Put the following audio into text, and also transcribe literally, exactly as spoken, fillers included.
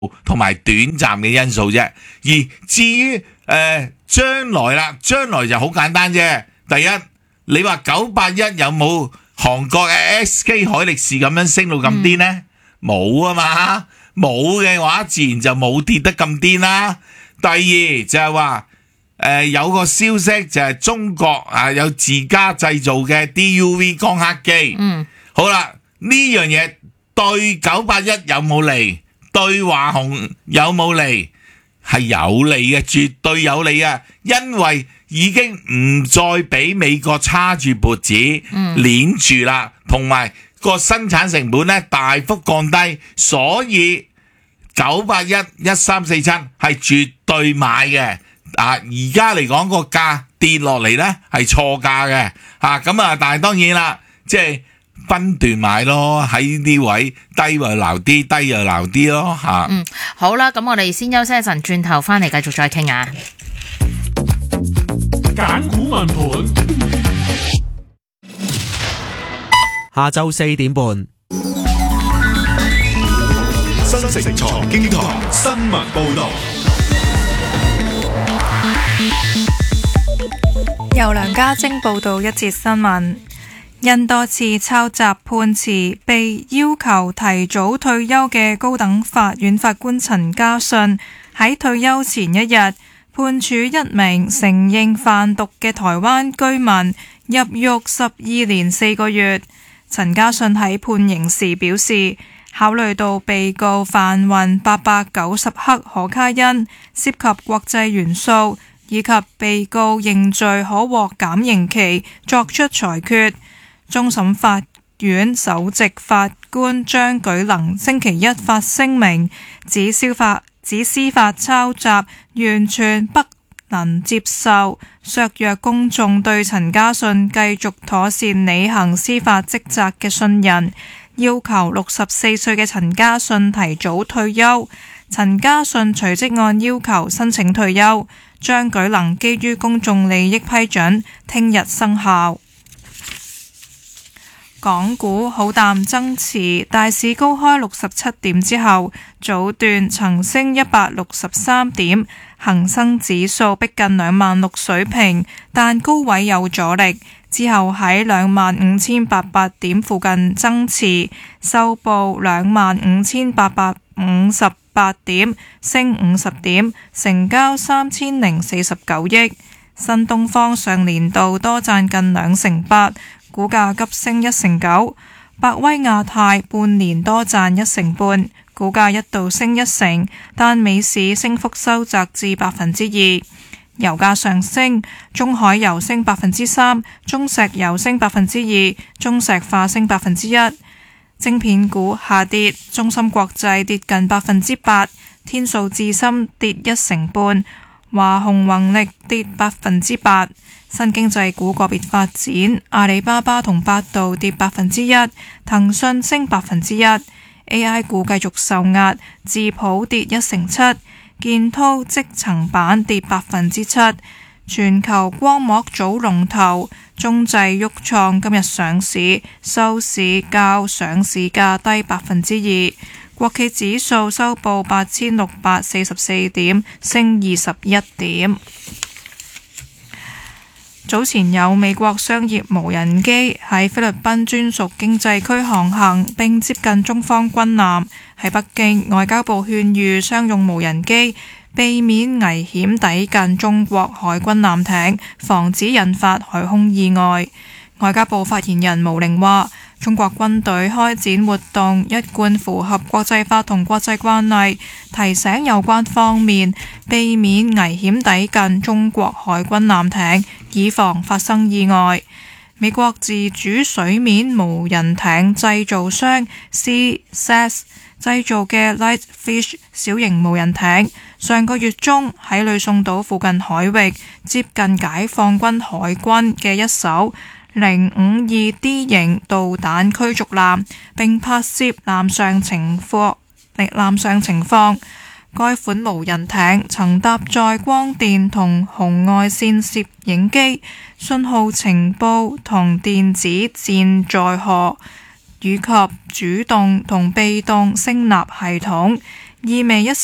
同埋短暫嘅因素啫。而至於誒將來啦，將來就好簡單啫。第一，你話九八一有冇韓國嘅 S K 海力士咁樣升到咁癲呢？冇啊嘛，冇嘅話自然就冇跌得咁癲啦。第二就係話誒有個消息就係中國啊有自家製造嘅 D U V 光刻機。嗯，好啦，呢樣嘢對九八一有冇利？對華虹有冇利？係有利嘅，絕對有利啊！因為已經唔再俾美國叉住脖子鏈住啦，同埋個生產成本咧大幅降低，所以九八一一三四七係絕對買嘅。啊，而家嚟講個價跌落嚟咧係錯價嘅，吓咁啊！但係當然啦，即係分段買咯，喺呢啲位低又撈啲，低又撈啲咯，吓。 嗯，好啦，咁我哋先休息一陣，轉頭翻嚟繼續再傾啊。 揀股問盤， 下晝四點半， 新城財經台新聞報道。 由梁家晶報道一節新聞。因多次抄襲判詞被要求提早退休嘅高等法院法官陳家信，喺退休前一日判處一名承認販毒嘅台灣居民入獄十二年四個月。陳家信喺判刑時表示，考慮到被告販運八百九十克可卡因涉及國際元素，以及被告認罪可獲減刑期，作出裁決。終審法院首席法官張舉能星期一發聲明，指司法指司法抄襲完全不能接受，削弱公眾對陳家信繼續妥善履行司法職責嘅信任，要求六十四歲嘅陳家信提早退休。陳家信隨即按要求申請退休，張舉能基於公眾利益批准，聽日生效。港股好淡爭持，大市高開六十七點之後，早段曾升一百六十三點，恒生指數逼近兩萬六水平，但高位有阻力，之後喺兩萬五千八百點附近爭持，收報兩萬五千八百五十八點，升五十點，成交三千零四十九億。新東方上年度多賺近兩成八，股價急升一成九，百威亞太半年多賺一成半，股價一度升一成，但美市升幅收窄至百分之二。油價上升，中海油升百分之三，中石油升百分之二，中石化升百分之一。晶片股下跌，中芯國際跌近百分之八，天數智深跌一成半，華虹宏力跌百分之八。新經濟股個別發展，阿里巴巴同百度跌百分之一，騰訊升百分之一。A I 股繼續受壓，智譜跌一成七，建滔積層板跌百分之七。全球光膜組龍頭中製旭創今日上市，收市較上市價低百分之二。國企指數收報八千六百四十四點，升二十一點。早前有美國商業無人機喺菲律賓專屬經濟區航行並接近中方軍艦。喺北京，外交部勸喻商用無人機避免危險抵近中國海軍艦艇，防止引發海空意外。外交部發言人毛寧話，中國軍隊開展活動一貫符合國際法同國際慣例，提醒有關方面避免危險抵近中國海軍艦艇，以防發生意外。美國自主水面無人艇製造商 C S A S 製造嘅 Lightfish 小型無人艇，上個月中喺呂宋島附近海域接近解放軍海軍嘅一艘零五二 D 型導彈驅逐艦，並拍攝艦上情況。艦上情況，該款無人艇曾搭載光電同紅外線攝影機、信號情報同電子戰載荷，以及主動同被動聲納系統。 意味一